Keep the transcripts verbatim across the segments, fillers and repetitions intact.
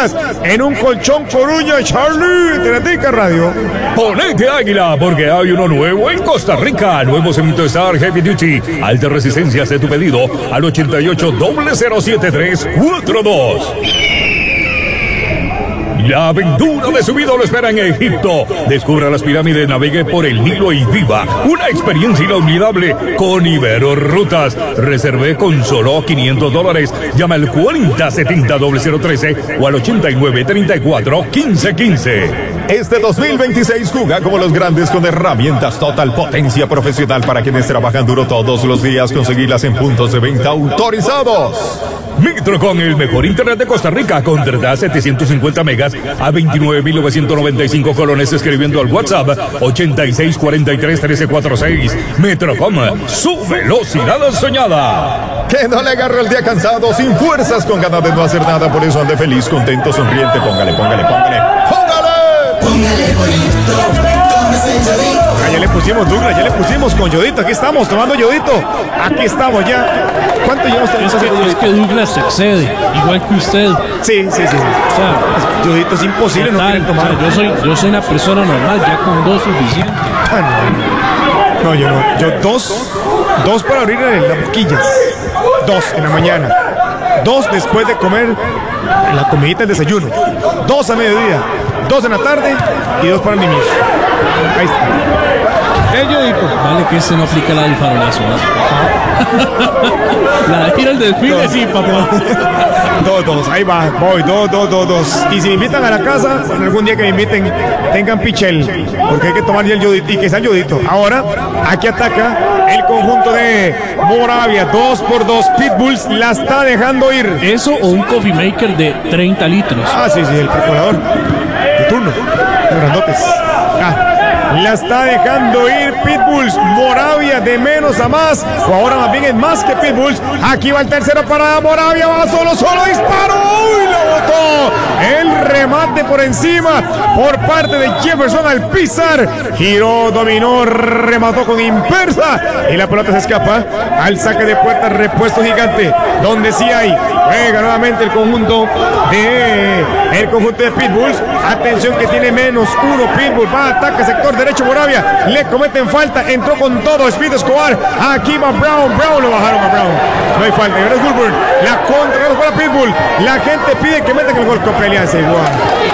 más en un colchón Coruña, Charlie, Teletica Radio. Ponete águila, porque hay uno nuevo en Costa Rica. Nuevo Cemento Star Heavy Duty. Alta resistencia, hace tu pedido al ochenta y ocho, cero cero siete tres cuatro dos. La aventura de su vida lo espera en Egipto. Descubra las pirámides, navegue por el Nilo y viva una experiencia inolvidable con Ibero Rutas. Reservé con solo quinientos dólares. Llama al cuarenta setenta cero cero trece o al ochenta y nueve treinta y cuatro quince quince. Este dos mil veintiséis juega como los grandes con herramientas Total Potencia Profesional para quienes trabajan duro todos los días. Conseguirlas en puntos de venta autorizados. Metro con el mejor internet de Costa Rica. Contrata setecientos cincuenta megas a veintinueve mil novecientos noventa y cinco colones escribiendo al WhatsApp ochenta y seis cuarenta y tres trece cuarenta y seis. Metrocom, su velocidad soñada. Que no le agarre el día cansado, sin fuerzas, con ganas de no hacer nada. Por eso ande feliz, contento, sonriente. Póngale, póngale, póngale. ¡Póngale! Póngale bonito. Ah, ya le pusimos, Douglas, ya le pusimos con Yodito. Aquí estamos tomando Yodito. Aquí estamos ya. ¿Cuánto llevamos Es tomando que, es que Douglas se excede, igual que usted. Sí, sí, sí. sí. O sea, Yodito es imposible no total, querer tomar. o sea, yo soy, yo soy una persona normal, ya con dos suficiente. Ah, no. No, yo no. Yo dos, dos para abrir las boquillas. Dos en la mañana. Dos después de comer la comidita del desayuno. Dos a mediodía. Dos en la tarde y dos para el mimir. Ahí está. El Yodito. Vale que este no aplica la del farolazo, ¿no? La de ir al desfile, Dos. sí, papá. Dos, dos, ahí va, voy, dos, dos, dos, dos. Y si me invitan a la casa, bueno, algún día que me inviten, tengan pichel, porque hay que tomar ya el Yodito y que sea Yodito. Ahora, aquí ataca el conjunto de Moravia, dos por dos. Pitbulls la está dejando ir. Eso o un coffee maker de treinta litros. Ah, sí, sí, el perforador de turno, los grandotes. Ah. La está dejando ir Pitbulls. Moravia de menos a más. O ahora más bien es más que Pitbulls. Aquí va el tercero para Moravia. Va solo, solo disparo. ¡Uy! Lo botó. El remate por encima por parte de Jefferson al pisar. Giró, dominó, remató con impersa. Y la pelota se escapa al saque de puerta. Repuesto gigante. Donde sí hay. Juega nuevamente el conjunto de el conjunto de Pitbulls. Atención que tiene menos uno. Pitbull va, ataca sector derecho Moravia. Le cometen falta. Entró con todo Speed Escobar. Aquí va Brown. Brown lo bajaron a Brown. No hay falta. Y ahora es Goulburn. La contra para Pitbull. La gente pide que metan el gol con Peleanza igual.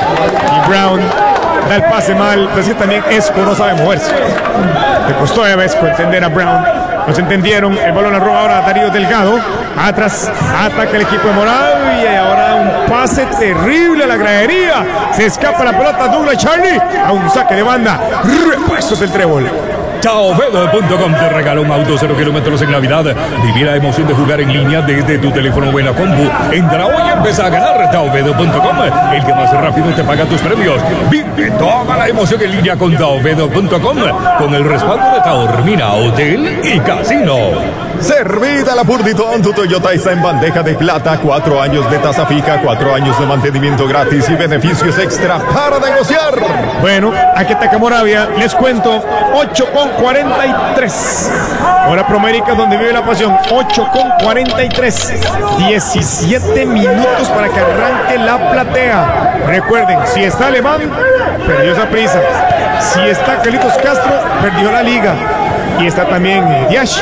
Y Brown da el pase mal. Pero es que también Esco no sabe moverse. Le costó a Esco entender a Brown. Nos entendieron. El balón la roba ahora Darío Delgado. Atrás ataca el equipo de Moravia. Y ahora un pase terrible a la gradería. Se escapa la pelota Douglas Charlie. A un saque de banda. Repuestos el trébol. Taovedo punto com te regala un auto cero kilómetros en Navidad. Viví la emoción de jugar en línea desde tu teléfono o en la compu. Entra hoy y empieza a ganar. Taovedo punto com, el que más rápido te paga tus premios. Vive toda la emoción en línea con Taovedo punto com, con el respaldo de Taormina Hotel y Casino. Servida la Purditón, tu Toyota está en bandeja de plata. Cuatro años de tasa fija, cuatro años de mantenimiento gratis y beneficios extra para negociar. Bueno, aquí ataca Moravia. Les cuento, ocho con cuarenta y tres. Hora Promérica, donde vive la pasión. ocho con cuarenta y tres. diecisiete minutos para que arranque la platea. Recuerden, si está Alemán, perdió esa prisa. Si está Carlitos Castro, perdió la liga. Y está también eh, Diash.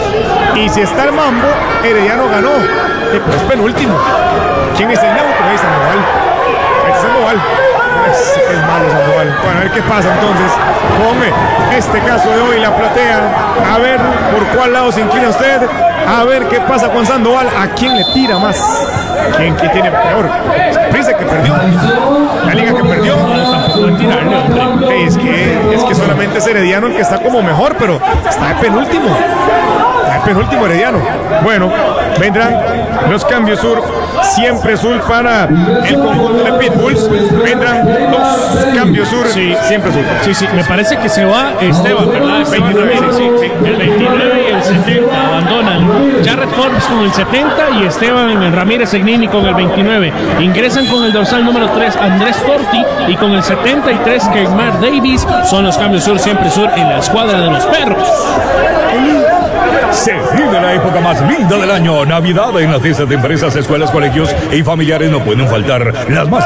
Y si está el Mambo, Herediano ganó. Eh, pero es penúltimo. ¿Quién es el neutro? Ahí está Sandoval. Ahí está Sandoval. Es, es malo Sandoval. Bueno, a ver qué pasa entonces con este caso de hoy, la platea. A ver por cuál lado se inclina usted. A ver qué pasa con Sandoval. ¿A quién le tira más? ¿Quién que tiene peor? Prisa que perdió. La liga que perdió. Hey, es, que, es que solamente es Herediano el que está como mejor, pero está de penúltimo. Está de penúltimo Herediano. Bueno, vendrán los cambios sur. Siempre sur para el conjunto de Pitbulls. Vendrán dos cambios sur. Sí. Siempre sur. Sí, sí, me parece que se va Esteban, ¿verdad? El veintinueve, sí, sí, sí. El veintinueve y el setenta abandonan. Jared Forbes con el setenta y Esteban Ramírez Egnini con el veintinueve. Ingresan con el dorsal número tres Andrés Torti y con el setenta y tres Keymar Davis. Son los cambios sur, siempre sur en la escuadra de los perros. Se vive la época más linda del año, Navidad, en las fiestas de empresas, escuelas, colegios y familiares no pueden faltar las más